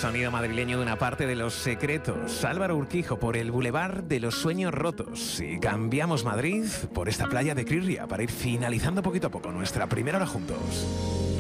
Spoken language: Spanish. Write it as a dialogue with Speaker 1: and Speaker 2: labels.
Speaker 1: sonido madrileño de una parte de Los Secretos. Álvaro Urquijo por el Boulevard de los Sueños Rotos. Y cambiamos Madrid por esta playa de Crírria para ir finalizando poquito a poco nuestra primera hora juntos.